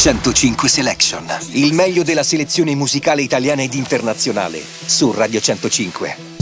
105 Selection, il meglio della selezione musicale italiana ed internazionale su Radio 105.